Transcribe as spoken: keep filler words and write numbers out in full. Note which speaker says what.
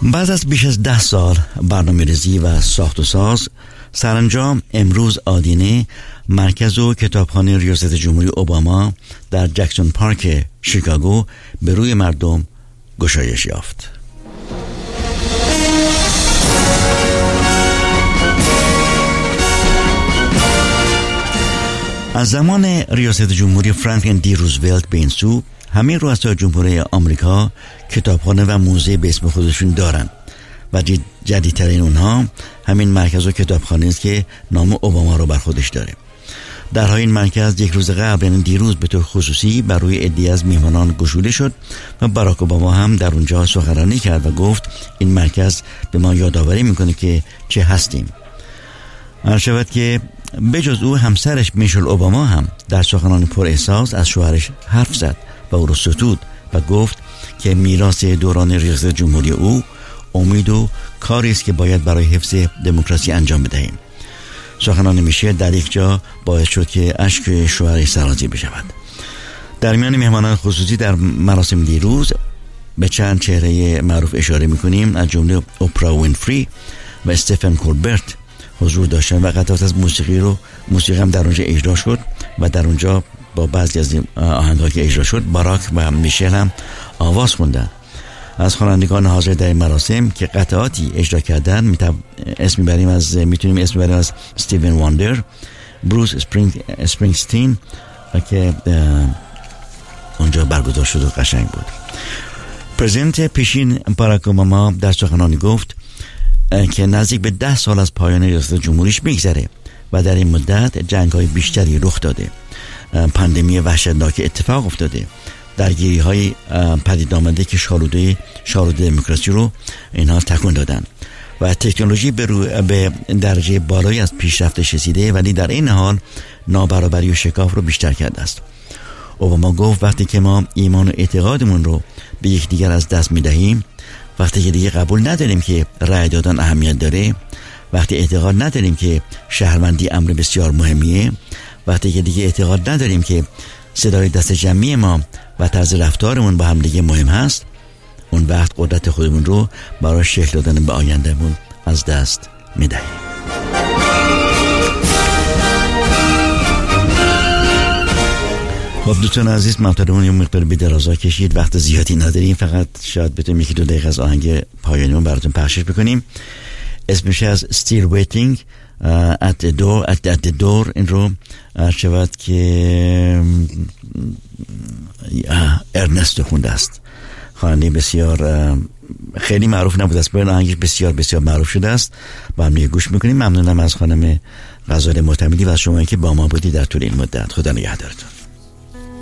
Speaker 1: بعد از بیش از ده سال برنامه‌ریزی و ساخت و ساز، سرانجام امروز آدینه مرکز و کتابخانه ریاست جمهوری اوباما در جکسون پارک شیکاگو به روی مردم گشایش یافت. از زمان ریاست جمهوری فرانکلین دی روزولت به این سو، همه رؤسای جمهوری آمریکا کتابخانه و موزه به اسم خودشون دارن و جدیدترین اونها همین مرکز و کتابخانه است که نام اوباما رو بر خودش داره. در این مرکز یک روز قبل، یعنی دیروز، به طور خصوصی بر روی عده‌ای از میهمانان گشوده شد و باراک اوباما هم در اونجا سخنرانی کرد و گفت این مرکز به ما یادآوری میکنه که چه هستیم. عرض شود که بجز او همسرش میشل اوباما هم در سخنان پر احساس از شوهرش حرف زد و او رو ستود و گفت که میراث دوران ریاست جمهوری او امید و کاری است که باید برای حفظ دموکراسی انجام بدهیم. سخنان میشل در یک جا باعث شد که اشک شوهرش سرازیر بشود. در میان مهمانان خصوصی در مراسم دیروز به چند چهره معروف اشاره میکنیم، از جمله اوپرا وینفری و استفن کولبرت حضور داشتن و قطعات از موسیقی رو موسیقی هم در اونجا اجرا شد و در اونجا با بعضی از آهنگ‌ها که اجرا شد باراک و میشل هم آواز خوندن. از خوانندگان حاضر در این مراسم که قطعاتی اجرا کردن میتونیم اسم میبریم از میتونیم اسم ببریم از استیون واندر، بروس اسپرینگ اسپرینگستین که اونجا برگزار شد و قشنگ بود. پرزیدنت پیشین باراک اوباما در سخنرانی گفت که نزدیک به ده سال از پایان ریاست جمهوریش میگذره و در این مدت جنگ‌های بیشتری رخ داده، پاندمی وحشتناک اتفاق افتاده، درگیری‌های پدید آمده که شاروده شاروده دموکراسی رو اینها تکون دادن و تکنولوژی به, رو به درجه بالایی از پیشرفتش رسیده، ولی در این حال نابرابری و شکاف رو بیشتر کرده است. اوباما گفت وقتی که ما ایمان و اعتقادمون رو به یکدیگر از دست می‌دهیم، وقتی که دیگه قبول نداریم که رأی دادن اهمیت داره، وقتی اعتقاد نداریم که شهروندی امر بسیار مهمیه، وقتی که دیگه اعتقاد نداریم که صدای دست جمعی ما و طرز رفتارمون با هم دیگه مهم هست، اون وقت قدرت خودمون رو برای شکل دادن به آیندهمون از دست میدهیم. خب دوستان عزیز، مطالبمون یه مقدار به درازا کشید، وقت زیادی نداریم، فقط شاید بتونیم یکی دو دقیقه از آهنگ پایانیمون براتون پخشش بکنیم. اسمش از Still Waiting at the Door at the Door. این رو شود که ارنستو خونده است، خواننده بسیار خیلی معروف نبود است، باید آهنگش بسیار بسیار معروف شده است. با هم دیگه گوش میکنیم. ممنونم از خانم غزاله معتمدی و از شما که با ما بودی در طول این مدت. خدا نگهدارتون.